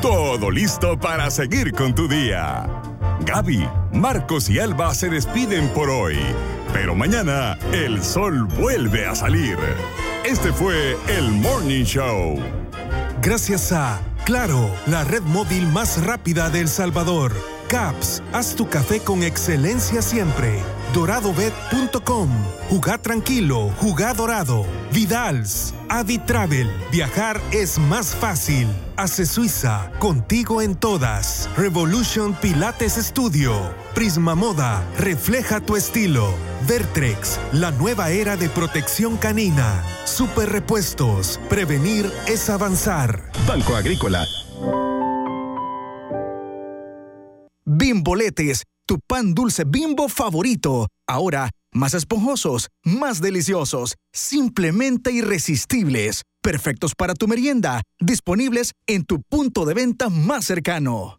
todo listo para seguir con tu día. Gaby, Marcos y Alba se despiden por hoy, pero mañana el sol vuelve a salir. Este fue el Morning Show. Gracias a Claro, la red móvil más rápida de El Salvador. Caps, haz tu café con excelencia siempre. DoradoBet.com, jugá tranquilo, jugá dorado. Vidals, Avitravel, viajar es más fácil. Hace Suiza, contigo en todas. Revolution Pilates Studio. Prisma Moda, refleja tu estilo. Vertrex, la nueva era de protección canina. Super Repuestos, prevenir es avanzar. Banco Agrícola. Bimboletes, tu pan dulce Bimbo favorito. Ahora, más esponjosos, más deliciosos, simplemente irresistibles. Perfectos para tu merienda. Disponibles en tu punto de venta más cercano.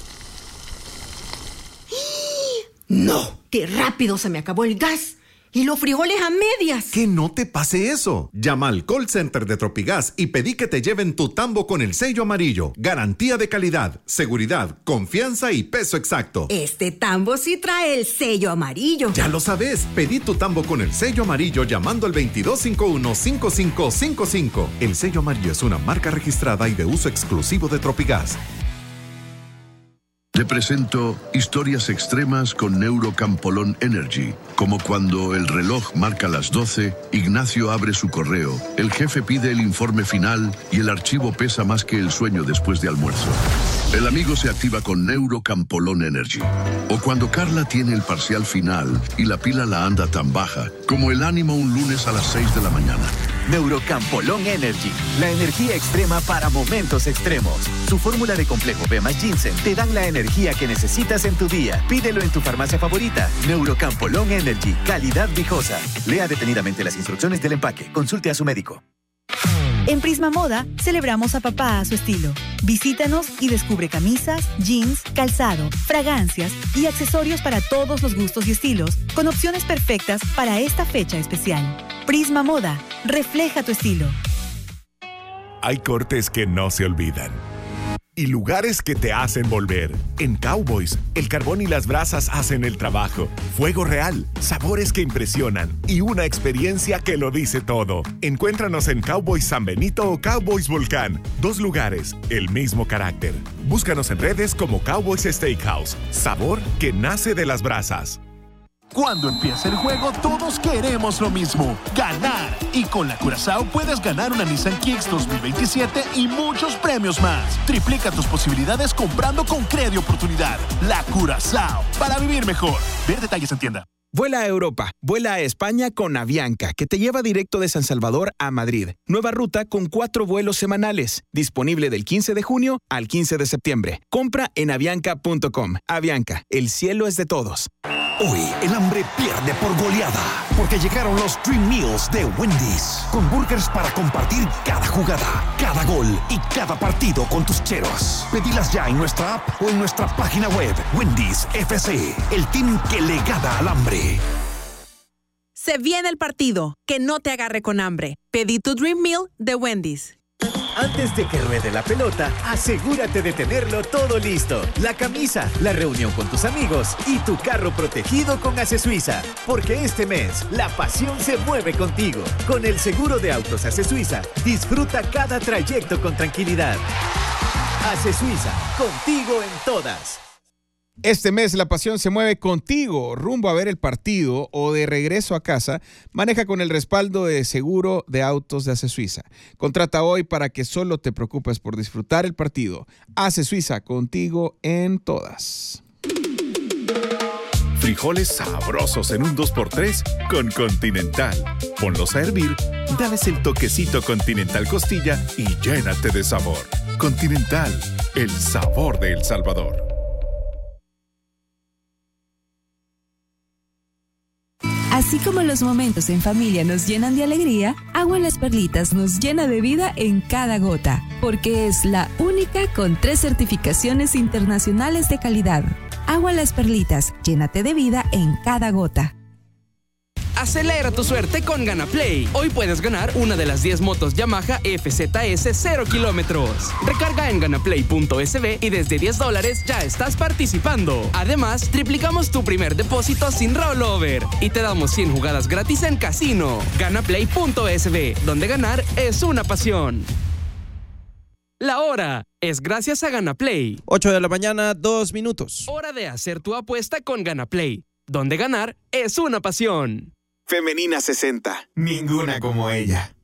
¡No! ¡Qué rápido se me acabó el gas! ¡Y los frijoles a medias! Que no te pase eso. Llama al call center de Tropigas y pedí que te lleven tu tambo con el sello amarillo. Garantía de calidad, seguridad, confianza y peso exacto. Este tambo sí trae el sello amarillo. Ya lo sabes. Pedí tu tambo con el sello amarillo llamando al 2251-5555. El sello amarillo es una marca registrada y de uso exclusivo de Tropigas. Te presento historias extremas con Neurocampolón Energy, como cuando el reloj marca las 12, Ignacio abre su correo, el jefe pide el informe final y el archivo pesa más que el sueño después de almuerzo. El amigo se activa con Neurocampolón Energy. O cuando Carla tiene el parcial final y la pila la anda tan baja, como el ánimo un lunes a las 6 de la mañana. Neurocampolón Energy, la energía extrema para momentos extremos. Su fórmula de complejo B más ginseng te dan la energía que necesitas en tu día. Pídelo en tu farmacia favorita. Neurocampolón Energy, calidad viejosa. Lea detenidamente las instrucciones del empaque. Consulte a su médico. En Prisma Moda, celebramos a papá a su estilo. Visítanos y descubre camisas, jeans, calzado, fragancias y accesorios para todos los gustos y estilos, con opciones perfectas para esta fecha especial. Prisma Moda, refleja tu estilo. Hay cortes que no se olvidan y lugares que te hacen volver. En Cowboys, el carbón y las brasas hacen el trabajo. Fuego real, sabores que impresionan y una experiencia que lo dice todo. Encuéntranos en Cowboys San Benito o Cowboys Volcán. 2 lugares, el mismo carácter. Búscanos en redes como Cowboys Steakhouse. Sabor que nace de las brasas. Cuando empieza el juego, todos queremos lo mismo, ganar. Y con la Curazao puedes ganar una Nissan Kicks 2027 y muchos premios más. Triplica tus posibilidades comprando con Credi Oportunidad. La Curazao, para vivir mejor. Ver detalles en tienda. Vuela a Europa, vuela a España con Avianca, que te lleva directo de San Salvador a Madrid. Nueva ruta con 4 vuelos semanales, disponible del 15 de junio al 15 de septiembre. Compra en avianca.com. Avianca, el cielo es de todos. Hoy el hambre pierde por goleada, porque llegaron los Dream Meals de Wendy's, con burgers para compartir cada jugada, cada gol y cada partido con tus cheros. Pedilas ya en nuestra app o en nuestra página web. Wendy's FC, el team que le gana al hambre. Se viene el partido, que no te agarre con hambre. Pedí tu Dream Meal de Wendy's. Antes de que ruede la pelota, asegúrate de tenerlo todo listo. La camisa, la reunión con tus amigos y tu carro protegido con Ace Suiza. Porque este mes, la pasión se mueve contigo. Con el seguro de autos Ace Suiza, disfruta cada trayecto con tranquilidad. Ace Suiza, contigo en todas. Este mes la pasión se mueve contigo, rumbo a ver el partido o de regreso a casa. Maneja con el respaldo de seguro de autos de Ace Suiza. Contrata hoy para que solo te preocupes por disfrutar el partido. Ace Suiza, contigo en todas. Frijoles sabrosos en un 2x3 con Continental. Ponlos a hervir, dales el toquecito Continental Costilla y llénate de sabor. Continental, el sabor de El Salvador. Así como los momentos en familia nos llenan de alegría, Agua Las Perlitas nos llena de vida en cada gota, porque es la única con 3 certificaciones internacionales de calidad. Agua Las Perlitas, llénate de vida en cada gota. Acelera tu suerte con GanaPlay. Hoy puedes ganar una de las 10 motos Yamaha FZS 0 kilómetros. Recarga en ganaplay.sb y desde $10 ya estás participando. Además, triplicamos tu primer depósito sin rollover y te damos 100 jugadas gratis en casino. Ganaplay.sb, donde ganar es una pasión. La hora es gracias a GanaPlay. 8 de la mañana, 2 minutos. Hora de hacer tu apuesta con GanaPlay, donde ganar es una pasión. Femenina 60. Ninguna como ella.